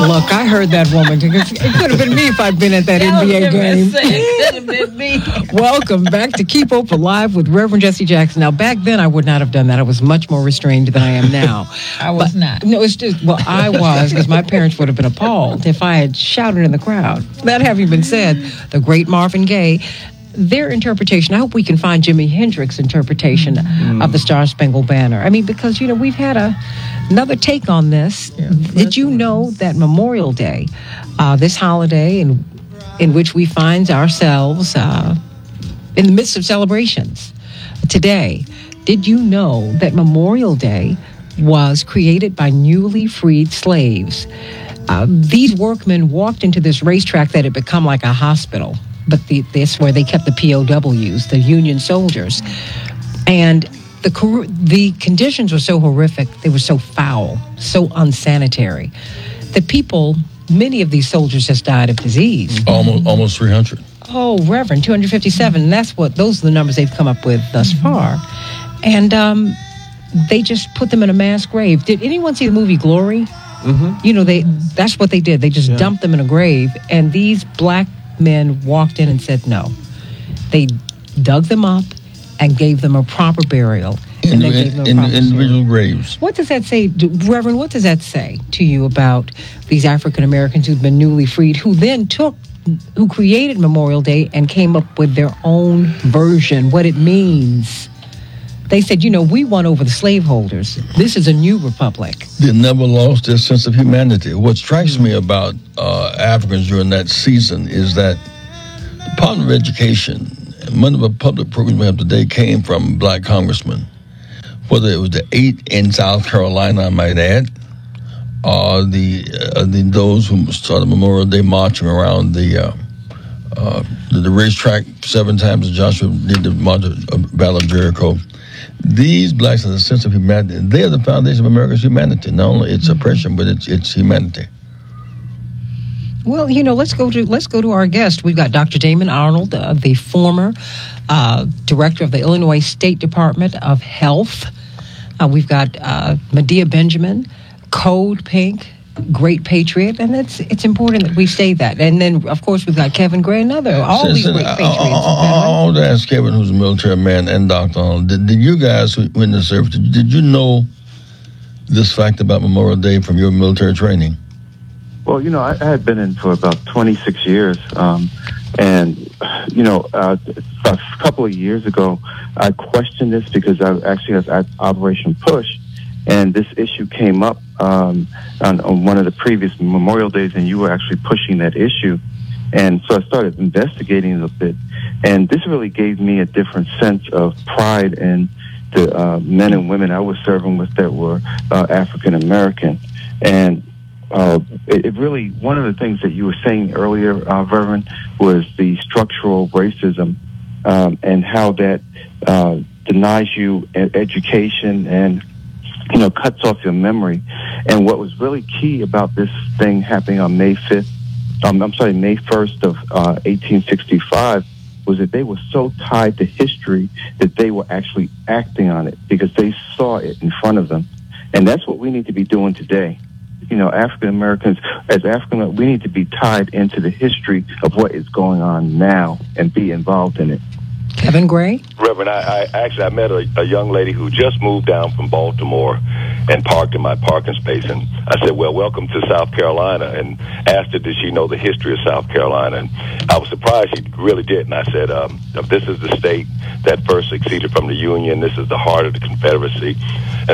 Look, I heard that woman. It could have been me if I'd been at that NBA game. It could have been me. Welcome back to Keep Hope Alive with Reverend Jesse Jackson. Now, back then, I would not have done that. I was much more restrained than I am now. I was not. No, it's just, well, I was, because my parents would have been appalled if I had shouted in the crowd. That having been said, the great Marvin Gaye, their interpretation, I hope we can find Jimi Hendrix's interpretation of the Star-Spangled Banner. I mean, because, we've had another take on this. Yeah, did you know that Memorial Day, this holiday in which we find ourselves in the midst of celebrations today, did you know that Memorial Day was created by newly freed slaves? These workmen walked into this racetrack that had become like a hospital, but this where they kept the POWs, the Union soldiers. And the conditions were so horrific, they were so foul, so unsanitary. The people, many of these soldiers just died of disease. Almost 300. Oh, Reverend, 257. Those are the numbers they've come up with thus far. And they just put them in a mass grave. Did anyone see the movie Glory? Mm-hmm. That's what they did. They just dumped them in a grave. And these black men walked in and said no. They dug them up and gave them a proper burial. In individual graves. What does that say, Reverend? What does that say to you about these African Americans who've been newly freed, who created Memorial Day and came up with their own version, what it means? They said, we won over the slaveholders. This is a new republic. They never lost their sense of humanity. What strikes me about Africans during that season is that the Department of Education, one of the public programs we have today came from black congressmen. Whether it was the 8 in South Carolina, I might add, or those who started Memorial Day marching around the racetrack 7 times as Joshua did the Battle of Jericho. These blacks have a sense of humanity. They are the foundation of America's humanity. Not only its oppression, but it's humanity. Well, let's go to our guest. We've got Dr. Damon Arnold, the former director of the Illinois State Department of Health. We've got Medea Benjamin, Code Pink, great patriot, and it's important that we say that. And then, of course, we've got Kevin Gray, these great patriots. I want to ask Kevin, who's a military man, and Dr. Arnold, did you guys who were in the service, did you know this fact about Memorial Day from your military training? Well, I had been in for about 26 years, and a couple of years ago, I questioned this because I actually was at Operation Push, and this issue came up on one of the previous Memorial Days, and you were actually pushing that issue. And so I started investigating it a bit, and this really gave me a different sense of pride in the men and women I was serving with that were African American. And it really, one of the things that you were saying earlier, Reverend, was the structural racism and how that denies you education and cuts off your memory. And what was really key about this thing happening on May 1st of 1865 was that they were so tied to history that they were actually acting on it because they saw it in front of them. And that's what we need to be doing today. African Americans, we need to be tied into the history of what is going on now and be involved in it. Kevin Gray? Reverend, I met a young lady who just moved down from Baltimore and parked in my parking space. And I said, well, welcome to South Carolina, and asked her, did she know the history of South Carolina? And I was surprised she really did. And I said, this is the state that first seceded from the Union. This is the heart of the Confederacy. And